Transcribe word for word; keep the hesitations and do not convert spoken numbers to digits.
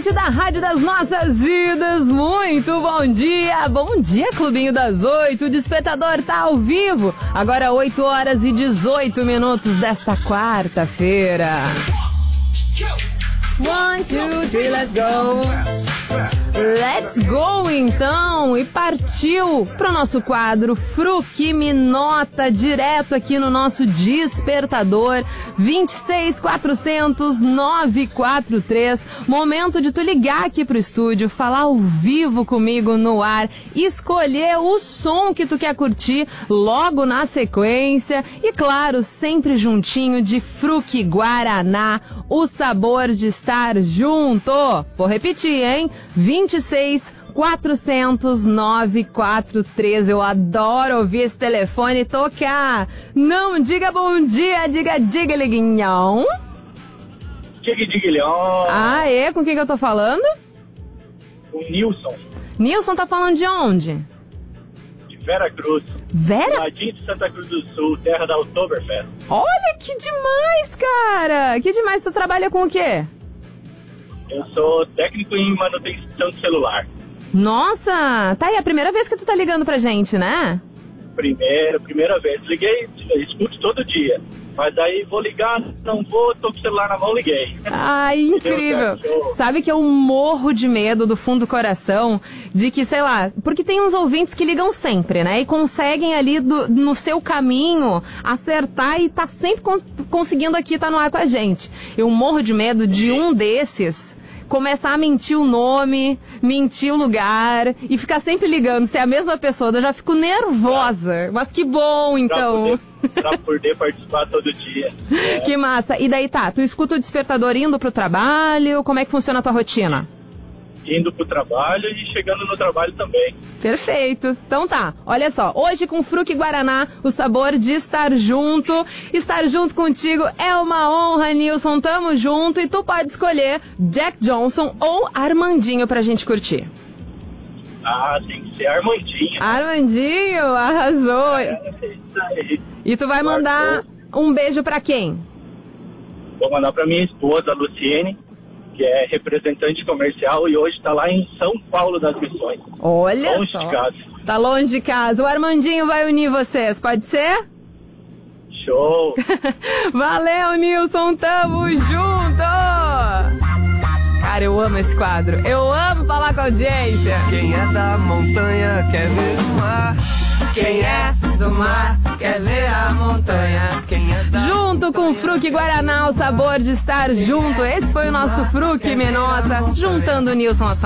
ouvinte da Rádio das Nossas Vidas, muito bom dia! Bom dia, Clubinho das Oito, o Despertador tá ao vivo, agora oito horas e dezoito minutos desta quarta-feira. One, two, three, let's go! Let's go, então! E partiu pro nosso quadro Fruque Me Nota, direto aqui no nosso Despertador vinte e seis, quatrocentos, novecentos e quarenta e três. Momento de tu ligar aqui pro estúdio, falar ao vivo comigo no ar, escolher o som que tu quer curtir logo na sequência e, claro, sempre juntinho de Fruque Guaraná, o sabor de estar junto. Vou repetir, hein? vinte e seis, quatrocentos, novecentos e quarenta e três. Eu adoro ouvir esse telefone tocar. Não diga bom dia, diga diga liguinhão. Diga diga Ah, é? Com quem que eu tô falando? O Nilson. Nilson tá falando de onde? De Vera Cruz. Vera? Ladinho de Santa Cruz do Sul, terra da Oktoberfest. Olha que demais, cara. Que demais. Tu trabalha com o quê? Eu sou técnico em manutenção de celular. Nossa, tá aí a primeira vez que tu tá ligando pra gente, né? Primeira, primeira vez. Liguei, escuto todo dia. Mas aí vou ligar, não vou, tô com o celular na mão, liguei. Ai, incrível. Sabe que eu morro de medo do fundo do coração de que, sei lá, porque tem uns ouvintes que ligam sempre, né? E conseguem ali do, no seu caminho acertar e tá sempre cons- conseguindo aqui estar tá no ar com a gente. Eu morro de medo de um desses começar a mentir o nome, mentir o lugar e ficar sempre ligando. Se é a mesma pessoa, eu já fico nervosa. Mas que bom, então. Pra poder, pra poder participar todo dia. É. Que massa. E daí tá, tu escuta o Despertador indo pro trabalho? Como é que funciona a tua rotina? Indo pro trabalho e chegando no trabalho também. Perfeito. Então tá, olha só, hoje com Fruque Guaraná, o sabor de estar junto. Estar junto contigo é uma honra, Nilson, tamo junto. E tu pode escolher Jack Johnson ou Armandinho pra gente curtir. Ah, tem que ser Armandinho. Armandinho, arrasou. É, é isso aí. E tu vai mandar um beijo pra quem? Vou mandar pra minha esposa, Luciene, que é representante comercial e hoje está lá em São Paulo das Missões. Olha longe só. de casa. Tá longe de casa. O Armandinho vai unir vocês, pode ser? Show! Valeu, Nilson, tamo junto! Cara, eu amo esse quadro. Eu amo falar com a audiência. Quem é da montanha quer ver o mar. Quem é do mar quer ver a montanha. Quem é da Junto com Fruque Guaraná, o sabor de estar junto. Esse foi o nosso Fruque Me Nota, juntando o Nilson a